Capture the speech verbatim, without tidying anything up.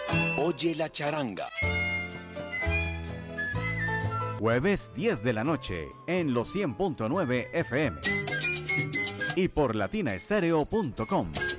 Oye la charanga. Jueves diez de la noche en los cien punto nueve F M y por latinaestereo punto com.